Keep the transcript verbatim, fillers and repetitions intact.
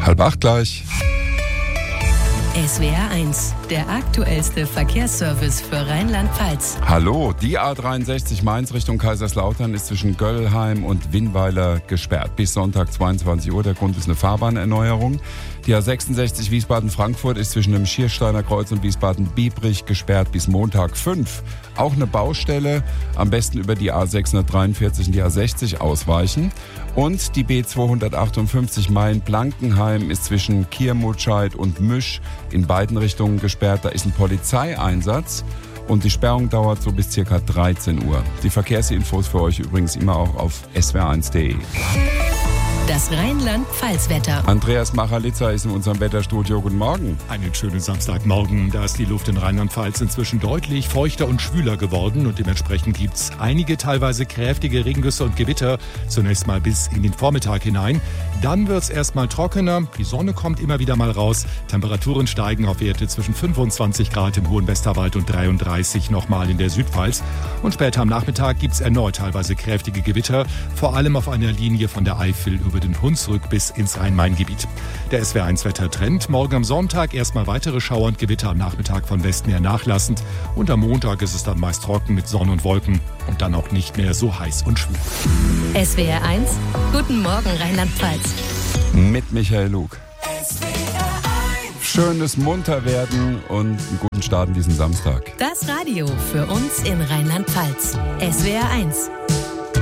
Halb acht gleich. S W R eins, der aktuellste Verkehrsservice für Rheinland-Pfalz. Hallo, die A dreiundsechzig Mainz Richtung Kaiserslautern ist zwischen Göllheim und Winnweiler gesperrt. Bis Sonntag zweiundzwanzig Uhr. Der Grund ist eine Fahrbahnerneuerung. Die A sechsundsechzig Wiesbaden-Frankfurt ist zwischen dem Schiersteiner Kreuz und Wiesbaden-Biebrich gesperrt bis Montag fünf. Auch eine Baustelle. Am besten über die A sechshundertdreiundvierzig und die A sechzig ausweichen. Und die B zweihundertachtundfünfzig Main-Blankenheim ist zwischen Kiermutscheid und Müsch in beiden Richtungen gesperrt. Da ist ein Polizeieinsatz und die Sperrung dauert so bis ca. dreizehn Uhr. Die Verkehrsinfos für euch übrigens immer auch auf s w r eins punkt d e. Das Rheinland-Pfalz-Wetter. Andreas Machalitzer ist in unserem Wetterstudio. Guten Morgen. Einen schönen Samstagmorgen. Da ist die Luft in Rheinland-Pfalz inzwischen deutlich feuchter und schwüler geworden und dementsprechend gibt es einige teilweise kräftige Regengüsse und Gewitter. Zunächst mal bis in den Vormittag hinein. Dann wird es erstmal trockener. Die Sonne kommt immer wieder mal raus. Temperaturen steigen auf Werte zwischen fünfundzwanzig Grad im hohen Westerwald und dreiunddreißig nochmal in der Südpfalz. Und später am Nachmittag gibt es erneut teilweise kräftige Gewitter, vor allem auf einer Linie von der Eifel über den Hunsrück bis ins Rhein-Main-Gebiet. Der S W R eins Wettertrend. Morgen am Sonntag erstmal weitere Schauer und Gewitter, am Nachmittag von Westen her nachlassend. Und am Montag ist es dann meist trocken mit Sonne und Wolken und dann auch nicht mehr so heiß und schwül. S W R eins, guten Morgen Rheinland-Pfalz. Mit Michael Lug. Schönes Munterwerden und einen guten Start in diesen Samstag. Das Radio für uns in Rheinland-Pfalz. S W R eins.